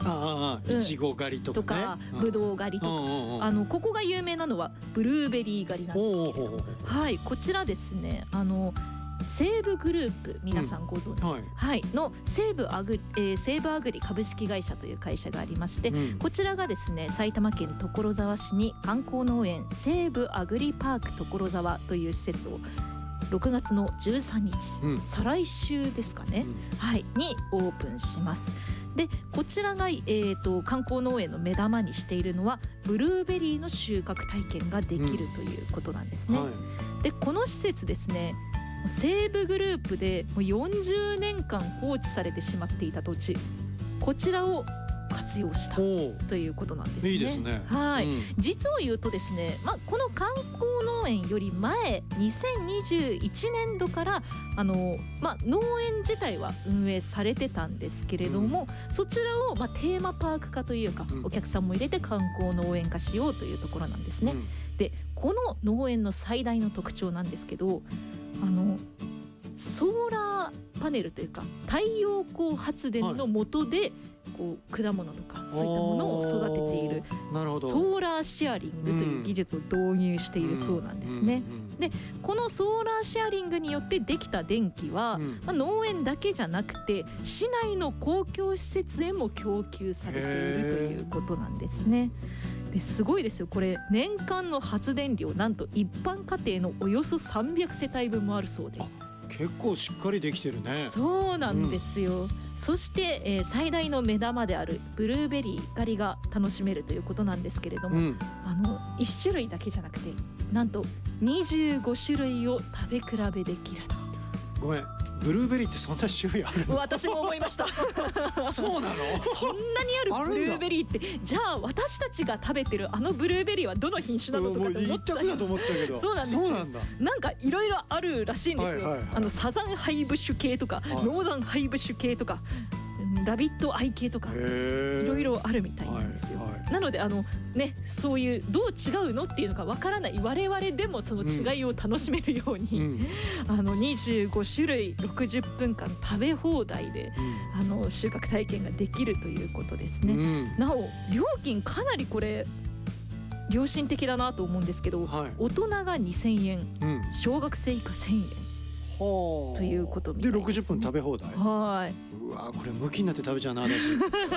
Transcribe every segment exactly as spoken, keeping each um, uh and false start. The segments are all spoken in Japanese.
ああ、いちご狩りとかね、 とかぶどう狩りとか、うんうんうん、あのここが有名なのはブルーベリー狩りなんですけれども、はい、こちらですね、あの西武グループ、皆さんご存知、うんはいはい、の西武アグ、えー、西武アグリ株式会社という会社がありまして、うん、こちらがですね、埼玉県所沢市に観光農園西武アグリパーク所沢という施設をろくがつのじゅうさんにち、うん、再来週ですかね、うんはい、にオープンします。でこちらが、えーと、観光農園の目玉にしているのはブルーベリーの収穫体験ができるということなんですね、うんはい、でこの施設ですね、西武グループでもうよんじゅうねんかん放置されてしまっていた土地、こちらを活用したということなんですね。 いいですね。 はい、うん、実を言うとですね、まあ、この観光農園より前にせんにじゅういちねんどからあの、まあ、農園自体は運営されてたんですけれども、うん、そちらを、まあ、テーマパーク化というか、うん、お客さんも入れて観光農園化しようというところなんですね、うん、でこの農園の最大の特徴なんですけど、あのソーラーパネルというか太陽光発電の下で、はいこう果物とかそういったものを育てているソーラーシェアリングという技術を導入しているそうなんですね、うんうんうん、でこのソーラーシェアリングによってできた電気は、うんまあ、農園だけじゃなくて市内の公共施設へも供給されているということなんですね。ですごいですよ、これ年間の発電量なんと一般家庭のおよそさんびゃくせたいぶんもあるそうで、 結構しっかりできてるね。 そうなんですよ、うん、そして、えー、最大の目玉であるブルーベリー狩りが楽しめるということなんですけれども、うん、あのいちしゅるいだけじゃなくてなんとにじゅうごしゅるいを食べ比べできると。 ごめん、ブルーベリーってそんな種類あるの？ 私も思いましたそうなの？ そんなにあるブルーベリーって、じゃあ私たちが食べてるあのブルーベリーはどの品種なのとかって思った。 もう一択だと思ってたけどそうなんです。 そうなんだ。なんかいろいろあるらしいんですよ、はいはいはい、あのサザンハイブッシュ系とか、はい、ノーザンハイブッシュ系とかラビットアイ系とかいろいろあるみたいなんですよ、はいはい、なのであの、ね、そういうどう違うのっていうのがわからない我々でもその違いを楽しめるように、うん、あのにじゅうごしゅるいろくじゅっぷんかん食べ放題で、うん、あの収穫体験ができるということですね、うん、なお料金かなりこれ良心的だなと思うんですけど、はい、大人がにせんえん、うん、小学生以下せんえんということみたいですね。でろくじゅっぷん食べ放題。はい。うわこれムキになって食べちゃうな私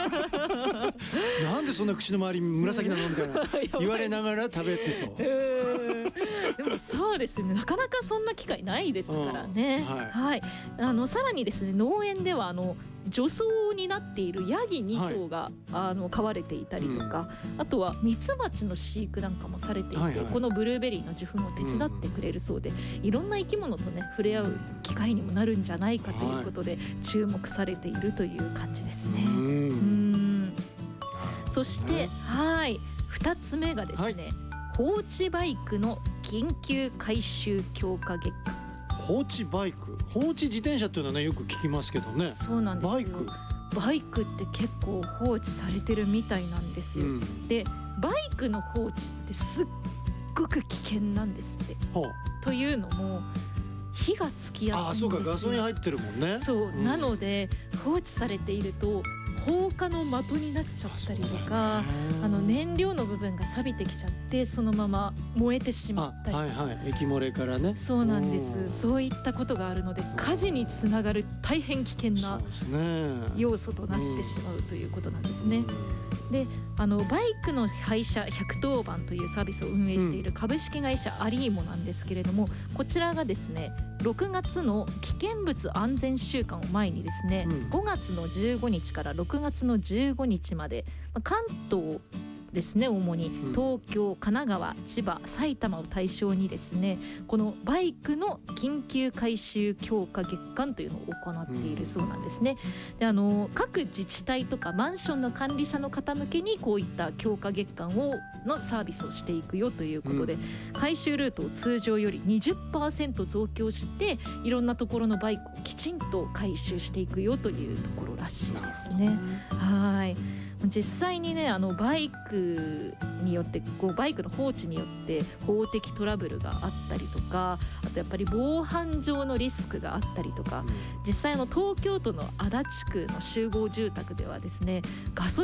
なんでそんな口の周り紫なのみたいな言われながら食べてそう。でもそうですね、なかなかそんな機会ないですからね、はいはい、あのさらにですね、農園ではあの除草になっているヤギにとうが、はい、あの飼われていたりとか、うん、あとはミツバチの飼育なんかもされていて、はいはい、このブルーベリーの受粉を手伝ってくれるそうで、うん、いろんな生き物とね触れ合う機会にもなるんじゃないかということで、はい、注目されているという感じですね。うんうんそしてはいふたつめがですね、はい、放置バイクの緊急回収強化月間。 放置バイク、放置自転車っていうのはねよく聞きますけどね。 そうなんですよ。バイクバイクって結構放置されてるみたいなんですよ、うん、でバイクの放置ってすっごく危険なんですって。というのも火がつきやすいんですよ。ああそうか、ガソリン入ってるもんね。そう、うん、なので放置されていると放火の的になっちゃったりとか、 あ, あの燃料の部分が錆びてきちゃってそのまま燃えてしまったり、はいはい、液漏れからね。そうなんです。そういったことがあるので火事につながる大変危険な要素となってしまうということなんですね。であのバイクの配車ひゃくとおばんというサービスを運営している株式会社アリーモなんですけれども、こちらがですねろくがつの危険物安全週間を前にですね、うん、ごがつのじゅうごにちからろくがつのじゅうごにちまで関東ですね、主に東京、神奈川、千葉、埼玉を対象にですねこのバイクの緊急回収強化月間というのを行っているそうなんですね。であの各自治体とかマンションの管理者の方向けにこういった強化月間をのサービスをしていくよということで、うん、回収ルートを通常より にじゅっパーセント 増強していろんなところのバイクをきちんと回収していくよというところらしいですね。はい実際にねあのバイクによってこうバイクの放置によって法的トラブルがあったりとか、あとやっぱり防犯上のリスクがあったりとか、うん、実際の東京都の足立区の集合住宅ではですねガソリン